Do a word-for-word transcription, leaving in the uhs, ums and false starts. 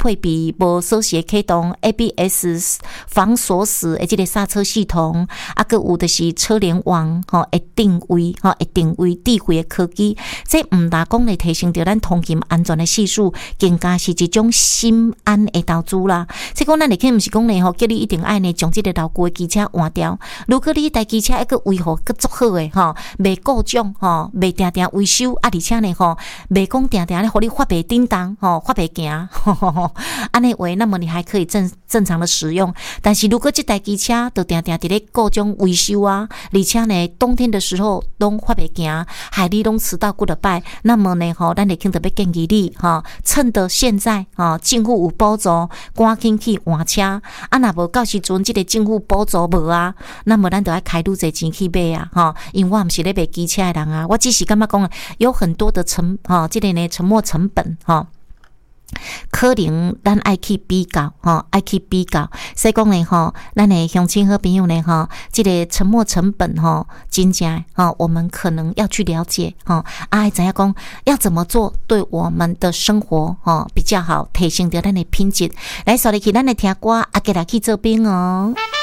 配备无锁匙启动 A B S 防锁死的这个刹车系统，啊，佮有就是车联网吼会定位吼会定位智慧的科技，这毋但讲来提升着咱通勤安全的系数，更加是一种心安的投资啦。即讲咱会去毋是讲呢吼，叫你一定爱呢将即个老旧的机车换掉。如果你台机车一个维护佮足好诶吼，袂故障吼，袂定定维修啊，而且呢吼，袂讲定定咧，互你发袂叮当吼，发袂行，安尼话，那么你还可以正正常的使用。但是如果这台机车就定定伫咧故障维修啊，而且呢冬天的时候拢发袂行，害你拢迟到几落摆，那么呢吼，咱会肯特别建议你吼，趁着现在吼政府有补助，赶紧去换车。啊，若无到时阵即个政府补助无啊，那么咱就要开愈侪钱去买啊，吼，因为我毋是咧卖机车的人啊，我只是感觉讲有很多的成吼，即个呢沉没成本吼。可能咱爱去比较吼，爱去比较，所以讲呢吼，咱的乡亲好朋友呢吼，这个沉没成本吼，真正吼，我们可能要去了解吼，啊，知影讲要怎么做对我们的生活吼比较好，提升着咱的品质。来，所以去咱来听歌，啊，给来去做兵哦。